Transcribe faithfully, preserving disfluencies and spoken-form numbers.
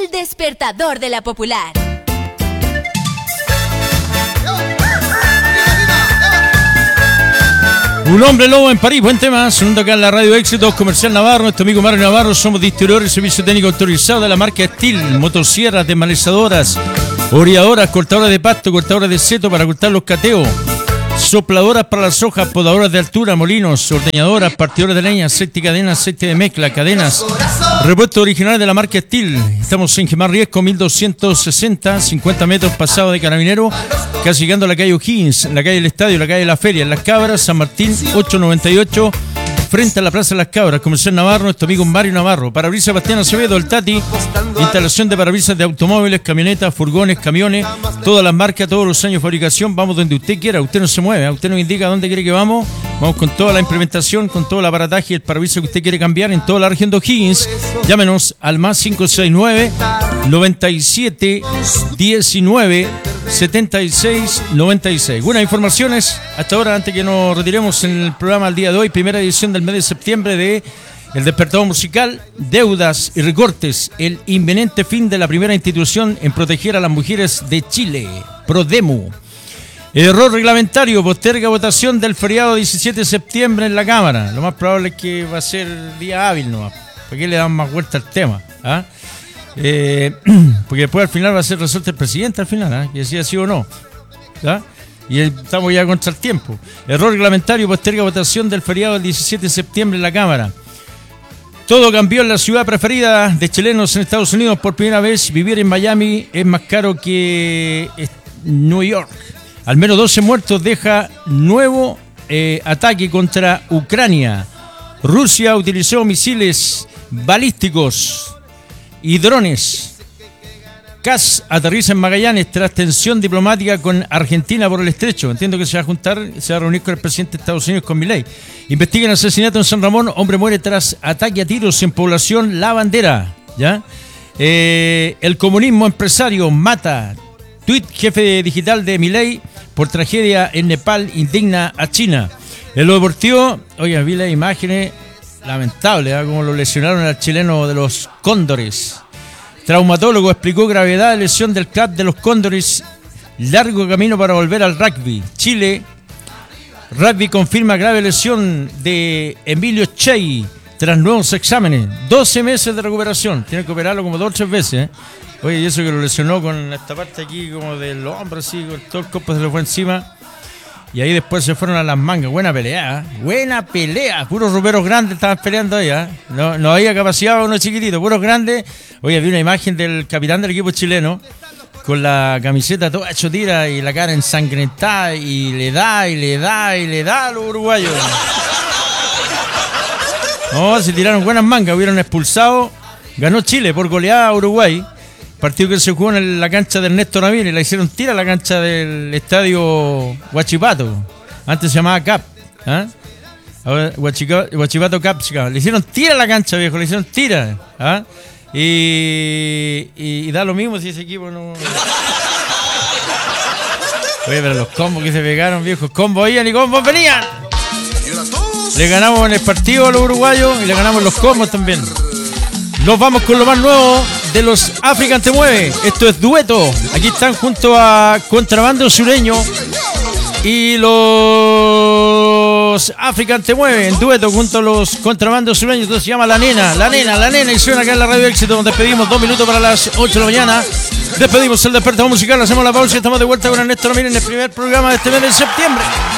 El despertador de la popular. Un hombre lobo en París, buen tema, sonando acá en la Radio Éxitos Comercial Navarro, nuestro amigo Mario Navarro. Somos distribuidores y servicio técnico autorizado de la marca Steel, motosierras, desmalezadoras, oreadoras, cortadoras de pasto, cortadoras de seto para cortar los cateos, sopladoras para las hojas, podadoras de altura, molinos, ordeñadoras, partidores de leña, aceite y cadenas, aceite de mezcla, cadenas, repuestos originales de la marca Steel. Estamos en Gemar Riesco mil doscientos sesenta, cincuenta metros pasado de Carabinero, casi llegando a la calle O'Higgins, la calle del Estadio, la calle de la Feria, en Las Cabras, San Martín ochocientos noventa y ocho, frente a la Plaza de Las Cabras. Comercial Navarro, nuestro amigo Mario Navarro. Parabrisas Bastián Acevedo, el Tati, instalación de parabrisas de automóviles, camionetas, furgones, camiones, todas las marcas, todos los años de fabricación. Vamos donde usted quiera, usted no se mueve, usted nos indica dónde quiere que vamos. Vamos con toda la implementación, con todo el aparataje y el parabrisas que usted quiere cambiar en toda la región de O'Higgins. Llámenos al más cinco seis nueve, noventa y siete, diecinueve, setenta y seis, noventa y seis. Buenas informaciones hasta ahora, antes que nos retiremos en el programa del día de hoy, primera edición del mes de septiembre de El Despertador Musical. Deudas y recortes, el inminente fin de la primera institución en proteger a las mujeres de Chile, Prodemu. Error reglamentario, posterga votación del feriado diecisiete de septiembre en la Cámara. Lo más probable es que va a ser día hábil nomás. ¿Por qué le dan más vuelta al tema? ¿Ah? Eh, porque después al final va a ser resuelto el presidente al final, ¿eh? Que decida sí o no, ¿ya? Y estamos ya contra el tiempo. Error reglamentario, posterga votación del feriado del diecisiete de septiembre en la Cámara. Todo cambió en la ciudad preferida de chilenos en Estados Unidos. Por primera vez, vivir en Miami es más caro que New York. Al menos doce muertos deja nuevo eh, ataque contra Ucrania. Rusia utilizó misiles balísticos y drones. Kass aterriza en Magallanes tras tensión diplomática con Argentina por el estrecho. Entiendo que se va a juntar, se va a reunir con el presidente de Estados Unidos, con Milei. Investigan asesinato en San Ramón. Hombre muere tras ataque a tiros en población La Bandera. ¿Ya? Eh, el comunismo empresario mata. Tuit jefe digital de Milei por tragedia en Nepal indigna a China. En lo deportivo, oye, vi las imágenes lamentables, ¿eh? Como lo lesionaron al chileno de los Cóndores. Traumatólogo explicó gravedad de lesión del club de los Cóndores. Largo camino para volver al rugby. Chile, rugby confirma grave lesión de Emilio Chey tras nuevos exámenes. doce meses de recuperación. Tiene que operarlo como dos o tres veces, ¿eh? Oye, y eso que lo lesionó con esta parte aquí como del hombro, así, con todo el cuerpo se le fue encima. Y ahí después se fueron a las mangas. Buena pelea, ¿eh? Buena pelea. Puros ruperos grandes estaban peleando ahí, ¿eh? No, no había capacidad uno chiquitito, puros grandes. Oye, vi una imagen del capitán del equipo chileno con la camiseta toda hecho tira y la cara ensangrentada y le da y le da y le da a los uruguayos. No, se tiraron buenas mangas, hubieron expulsado. Ganó Chile por goleada a Uruguay. Partido que se jugó en la cancha de Ernesto Ramírez. La hicieron tira a la cancha del estadio Huachipato. Antes se llamaba Cap. ¿Ah? Ahora Huachica, Huachipato Cap. Le hicieron tira a la cancha, viejo. Le hicieron tira. ¿Ah? Y, y, y da lo mismo si ese equipo no... Oye, pero los combos que se pegaron, viejos. Combos iban y combos venían. Le ganamos en el partido a los uruguayos y le ganamos los combos también. Nos vamos con lo más nuevo de los African Te Mueve. Esto es Dueto. Aquí están junto a Contrabando Sureño y los African Te Mueve en dueto junto a los Contrabando Sureños. Esto se llama La Nena, La Nena, La Nena. Y suena acá en la Radio Éxito. Nos despedimos dos minutos para las ocho de la mañana. Despedimos el despertador musical. Hacemos la pausa y estamos de vuelta con Ernesto Ramírez en el primer programa de este mes de septiembre.